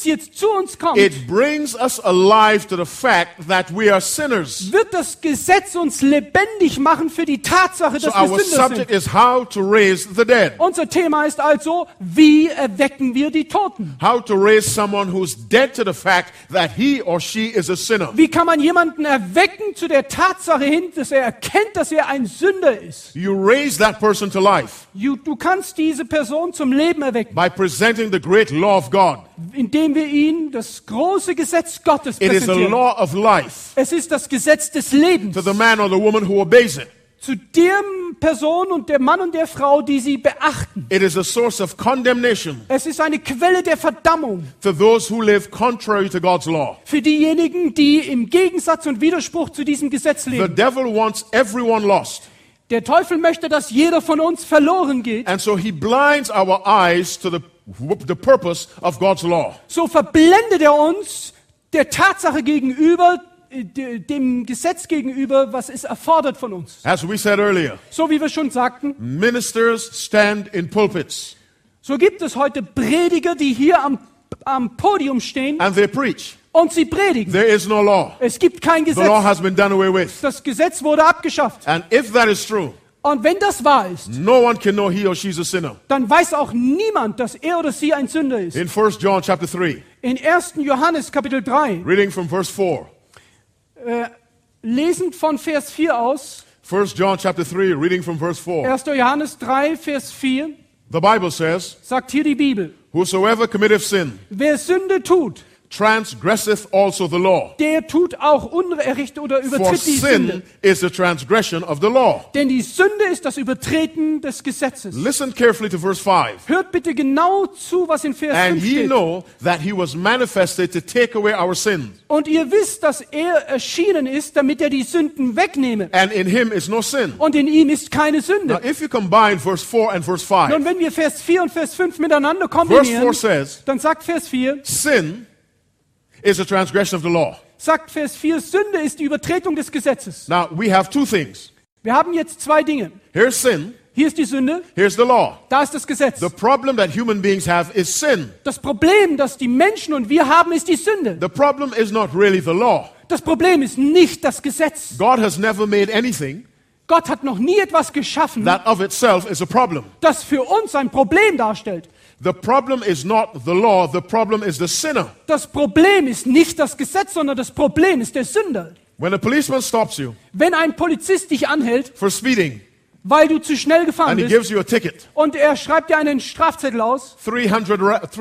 Gesetz jetzt zu uns kommt, it brings us alive to the fact that we are sinners. wird das Gesetz uns lebendig machen für die Tatsache, So dass wir our Sünder subject sind. is how to raise the dead. Unser Thema ist also, wie erwecken wir die Toten? How to raise someone who's dead to the fact that he or she is a sinner. Wie kann man jemanden erwecken zu der Tatsache hin, dass er erkennt, dass er ein Sünder ist? You raise that person to life Du kannst diese Person zum Leben erwecken, by presenting the great law of God. indem wir ihnen das große Gesetz Gottes It is a präsentieren. law of life Es ist das Gesetz des Lebens. to the man or the woman who obeys it. Zu der Person und der Mann und der Frau, die sie beachten. It is a source of condemnation Es ist eine Quelle der Verdammung to those who live contrary to God's law. für diejenigen, die im Gegensatz und Widerspruch zu diesem Gesetz The leben. devil wants everyone lost. Der Teufel möchte, dass jeder von uns verloren geht. And so he blinds our eyes to the purpose of God's law. So verblendet er uns der Tatsache gegenüber, dem Gesetz gegenüber, was es erfordert von uns. As we said earlier, So wie wir schon sagten, ministers stand in pulpits so gibt es heute Prediger, die hier am Podium stehen and they preach. und sie predigen. There is no law. Es gibt kein The law Gesetz. has been done away with. Das Gesetz wurde abgeschafft. And if that is true, Und wenn das wahr ist, no one can know he or she's a sinner. dann weiß auch niemand, dass er oder sie ein Sünder ist. In 1 John chapter 3, In 1. Johannes Kapitel 3, reading from verse 4. lesend von Vers 4 aus, 1 John chapter 3, reading from verse 4. 1. Johannes 3, Vers 4, The Bible says, sagt hier die Bibel, whosoever committeth sin wer Sünde tut, transgresseth also the law. der tut auch Unrecht oder For übertritt die Sünde. sin is the transgression of the law. Denn die Sünde ist das Übertreten des Gesetzes. Listen carefully to verse 5. Hört bitte genau zu, was in Vers And 5 ye steht. know that he was manifested to take away our sins. Und ihr wisst, dass er erschienen ist, damit er die Sünden wegnehme. And in him is no sin. Und in ihm ist keine Now, Sünde. if you combine verse 4 and verse 5, Nun, wenn wir Vers 4 und Vers 5 miteinander verse 4 kombinieren, says, dann sagt Vers 4, sin is a transgression of the law. sagt Vers 4, Sünde ist die Übertretung des Gesetzes. Now, we have two things. Wir haben jetzt zwei Dinge. Here's sin, Hier ist die Sünde, here's the law. da ist das Gesetz. The problem that human beings have is sin. Das Problem, das die Menschen und wir haben, ist die Sünde. The problem is not really the law. Das Problem ist nicht das Gesetz. God has never made anything Gott hat noch nie etwas geschaffen, that of itself is a problem. das für uns ein Problem darstellt. The problem is not the law, the problem is the sinner. Das Problem ist nicht das Gesetz, sondern das Problem ist der Sünder. When a policeman stops you Wenn ein Polizist dich anhält, for speeding weil du zu schnell gefahren and he bist, gives you a ticket, und er schreibt dir einen Strafzettel aus, 300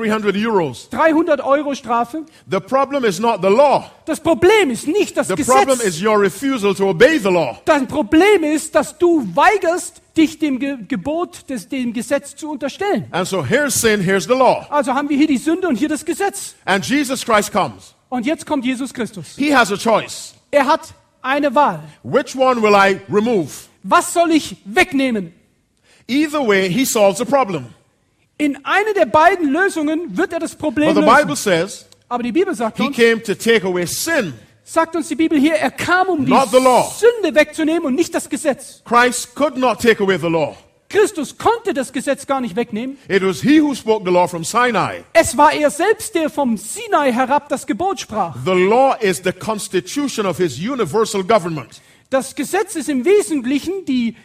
euros, 300 € Strafe, the problem is not the law. das Problem ist nicht das The problem Gesetz. is your refusal to obey the law. Das Problem ist, dass du weigerst, dich dem Gebot, dem Gesetz zu unterstellen. And so here's sin, here's the law. Also haben wir hier die Sünde und hier das Gesetz. And Jesus Christ comes. Und jetzt kommt Jesus Christus. He has a choice. Er hat eine Wahl. Which one will I remove? Was soll ich wegnehmen? Either way, he solves the problem. In eine der beiden Lösungen wird er das Problem But the Bible lösen. says Aber die Bibel sagt he uns, came to take away sin. sagt uns die Bibel hier, er kam, um die Not the law. Sünde wegzunehmen und nicht das Gesetz. Christ could not take away the law. Christus konnte das Gesetz gar nicht wegnehmen. It was he who spoke the law from Sinai. Es war er selbst, der vom Sinai herab das Gebot sprach. The law is the constitution of his universal government. Das Gesetz ist im Wesentlichen die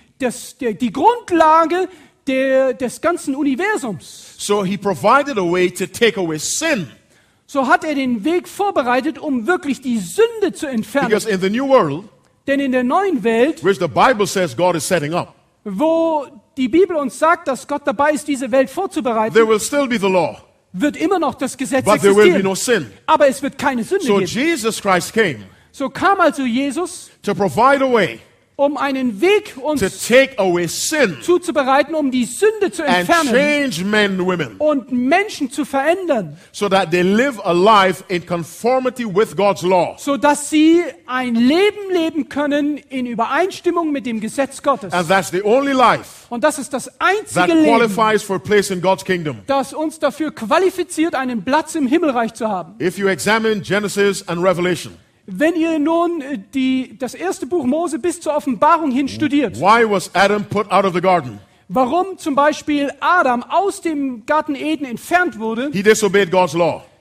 Grundlage des ganzen Universums. So he provided a way to take away sin. So hat er den Weg vorbereitet, um wirklich die Sünde zu entfernen. Because in the new world, Denn in der neuen Welt, which the Bible says God is setting up, wo die Bibel uns sagt, dass Gott dabei ist, diese Welt vorzubereiten, there will still be the law, wird immer noch das Gesetz but there will be existieren. no sin. Aber es wird keine Sünde So geben. Jesus Christ came So kam also Jesus, to provide a way um einen Weg to uns take away sin zuzubereiten, um die Sünde zu and entfernen change men and women und Menschen zu verändern, so that they live a life in conformity with God's law. sodass sie ein Leben leben können in Übereinstimmung mit dem Gesetz Gottes. And that's the only life Und das ist das that einzige Leben, qualifies for a place in God's kingdom. das uns dafür qualifiziert, einen Platz im Himmelreich zu haben. If you examine Genesis and Revelation, Wenn ihr nun das erste Buch Mose bis zur Offenbarung hin studiert, why was Adam put out of the garden? warum zum Beispiel Adam aus dem Garten Eden entfernt wurde, He disobeyed God's law.